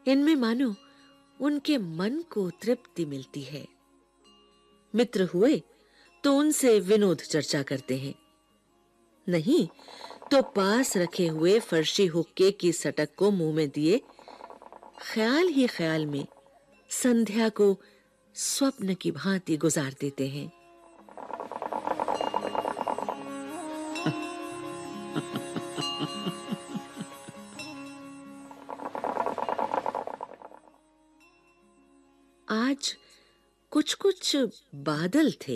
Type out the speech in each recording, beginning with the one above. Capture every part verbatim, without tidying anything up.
इनमें मानो उनके मन को तृप्ति मिलती है। मित्र हुए तो उनसे विनोद चर्चा करते हैं, नहीं तो पास रखे हुए फर्शी हुक्के की सटक को मुंह में दिए ख्याल ही ख्याल में संध्या को स्वप्न की भांति गुजार देते हैं। आज कुछ-कुछ बादल थे।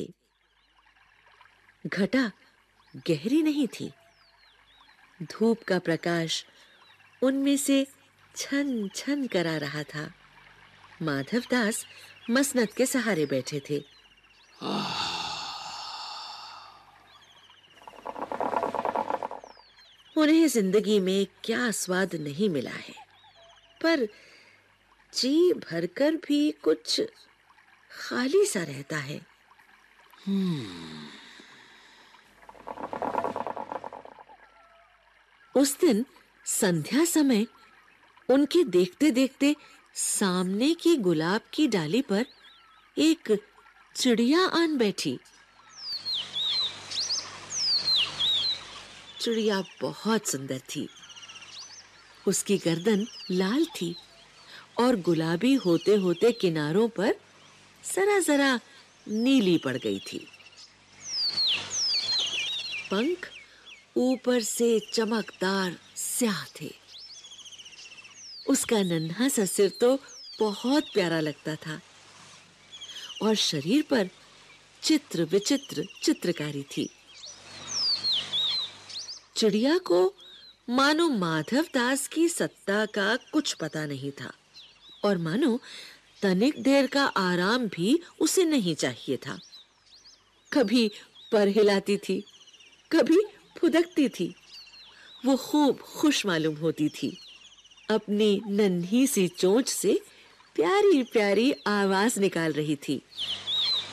घटा गहरी नहीं थी। धूप का प्रकाश उनमें से छन-छन करा रहा था। माधवदास मसनद के सहारे बैठे थे। उन्हें जिंदगी में क्या स्वाद नहीं मिला है, पर जी भरकर भी कुछ खाली सा रहता है। उस दिन संध्या समय उनके देखते-देखते सामने की गुलाब की डाली पर एक चिड़िया आन बैठी। चिड़िया बहुत सुंदर थी। उसकी गर्दन लाल थी और गुलाबी होते-होते किनारों पर जरा-जरा नीली पड़ गई थी। पंख ऊपर से चमकदार स्याह थे। उसका नन्हा सा सिर तो बहुत प्यारा लगता था और शरीर पर चित्र विचित्र चित्रकारी थी। चिड़िया को मानो माधवदास की सत्ता का कुछ पता नहीं था और मानो तनिक देर का आराम भी उसे नहीं चाहिए था। कभी पर हिलाती थी, कभी फुदकती थी। वो खूब खुश मालूम होती थी। अपनी नन्ही सी चोंच से प्यारी-प्यारी आवाज निकाल रही थी।